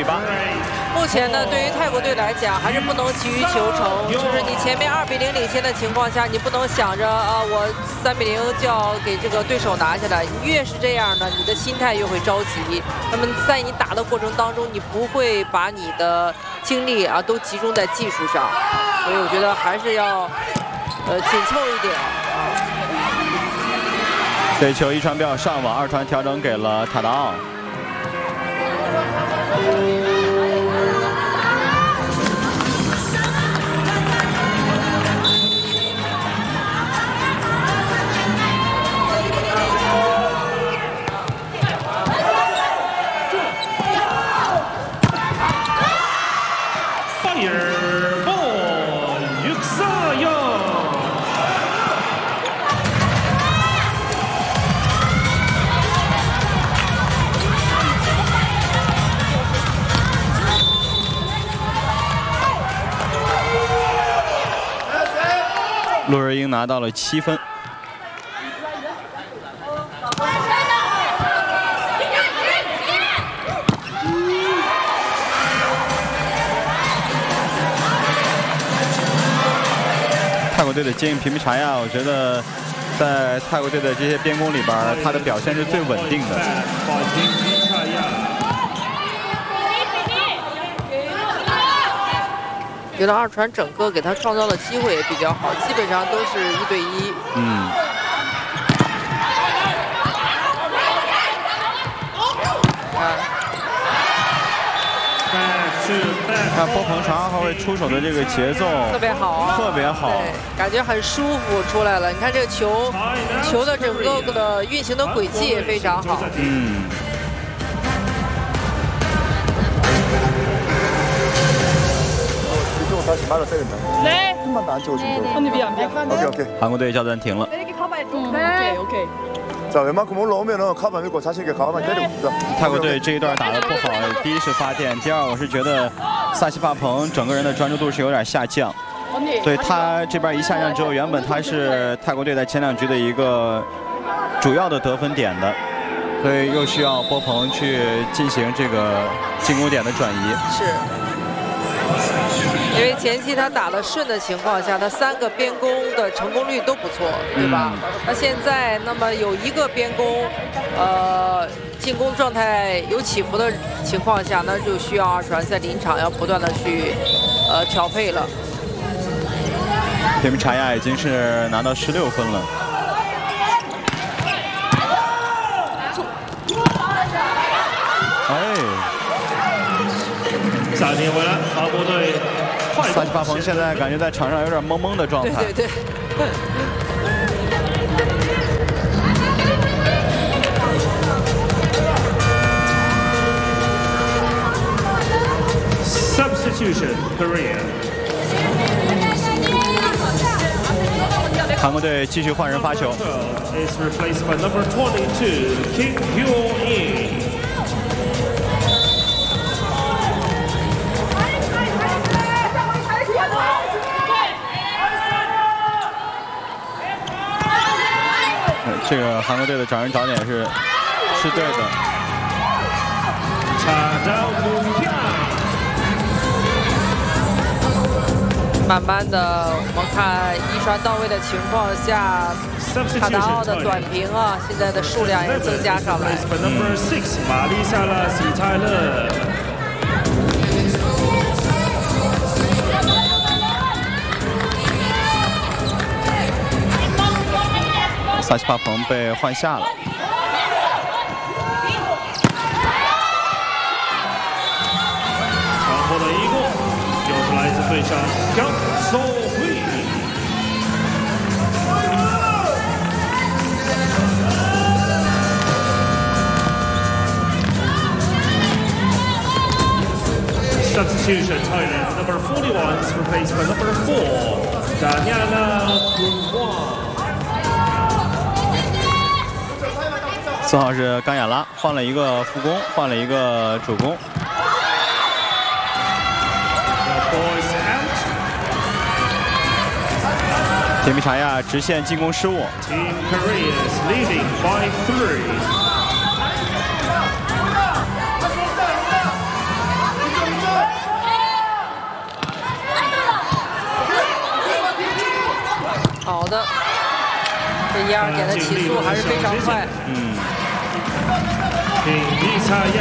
理吧。 目前呢，对于泰国队来讲，还是不能急于求成。就是你前面2比0领先的情况下，你不能想着我3比0就要给这个对手拿下来。你越是这样呢，你的心态越会着急。那么在你打的过程当中，你不会把你的精力都集中在技术上。所以我觉得还是要紧凑一点啊。 这球一传不要上网，二传调整给了塔达奥。陆日英拿到了7分。泰国队的接应皮皮查亚，我觉得在泰国队的这些边攻里边，他的表现是最稳定的。 觉得二传整个给他创造的机会也比较好，基本上都是1对1。 看波鹏长2号位出手的这个节奏特别好啊， 特别好， 对，感觉很舒服出来了。你看这个球的整个的运行的轨迹也非常好。 韩国队叫暂停了。 OK。 자, 웬만큼 올라오면은 카바 밀고 자신 있게 가만 때리고 있다. 泰国队这一段打得不好，第一是发电，第二我是觉得萨西帕彭整个人的专注度是有点下降，所以他这边一下降之后，原本他是泰国队在前2局的一个主要的得分点的，所以又需要波鹏去进行这个进攻点的转移。 是。 因为前期他打得顺的情况下，他3个边攻的成功率都不错，对吧？那现在那么有1个边攻，进攻状态有起伏的情况下，那就需要二传在临场要不断的去调配了。 皮皮查亚已经是拿到16分了。 暂停回来，韩国队。 萨西帕彭现在感觉在场上有点懵懵的状态。 对。 Substitution Korea。 韩国队继续换人发球。 Is replaced by number 22 Kim Hyo-in。 这个韩国队的找人找点是对的。 慢慢的，我们看1传到位的情况下，卡达奥的短屏现在的数量也增加上来。 Number 6玛丽莎拉·史泰勒。 萨西帕彭被换下了。 长波的一攻，又是来自对手江守辉。Substitution Thailand number 41 is replaced by number 4 Daniela Kunwan。 4号是甘雅拉，换了一个副攻，换了一个主攻。皮皮查亚直线进攻失误。 Team Korea is leading by 3。 的，这1-2点的起速还是非常快。 平比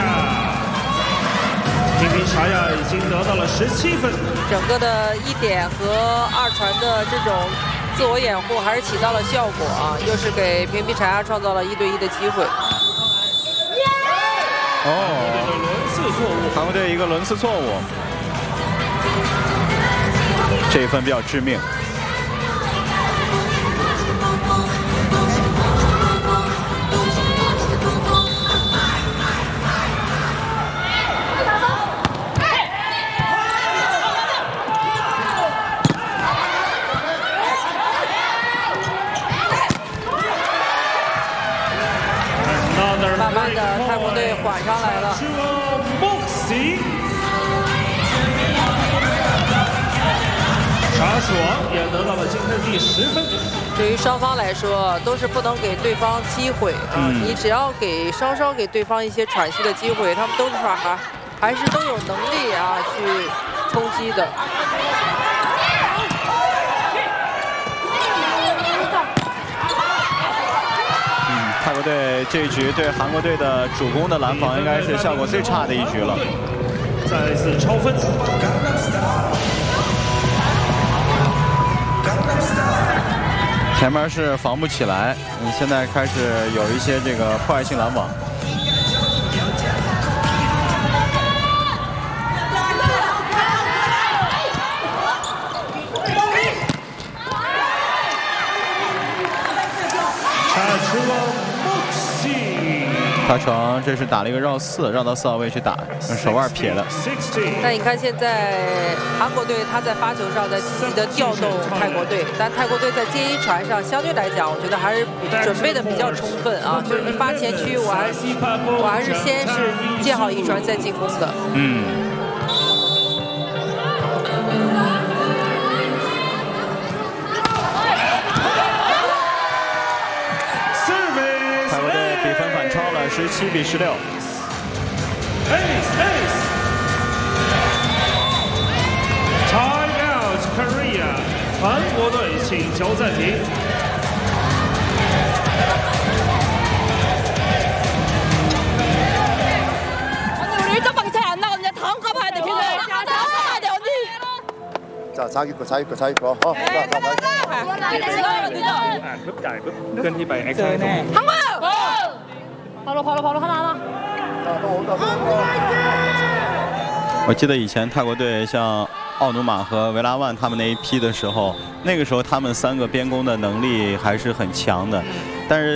查亚已经得到了17分。 整个的1点和2传的这种自我掩护还是起到了效果啊，又是给平比查亚创造了1对1的机会。 韩国队一个轮次错误，这一分比较致命。 慢慢的，泰国队缓上来了。 查楚王也得到了今天第10分。 对于双方来说，都是不能给对方机会啊！你只要稍稍给对方一些喘息的机会，他们都是还是都有能力啊去冲击的。 泰国队这一局对韩国队的主攻的拦防应该是效果最差的一局了。 再一次超分。 前面是防不起来，现在开始有一些这个破坏性拦网。大成这是打了一个绕4，绕到4号位去打，用手腕撇的。 但你看现在韩国队他在发球上在积极的调动泰国队，但泰国队在接一传上相对来讲，我觉得还是准备的比较充分啊。就是你发前区，我还是先是接好一传再进攻的。 比分反超了17比16。 Time out Korea， 韩国队请求暂停。 언니 우리 1점밖에 차이 안 나거든요. 다음 거 봐야 돼. 다음 거 봐야 돼 언니. 자, 자기 거. 자, 자. ปุ๊บจ่ายปุ๊บเคลื่อนที่ไปแอคชั่น 한국. 바로 하나. 我记得以前泰国队像奥努马和维拉万他们那一批的时候，那个时候他们3个边攻的能力还是很强的，但是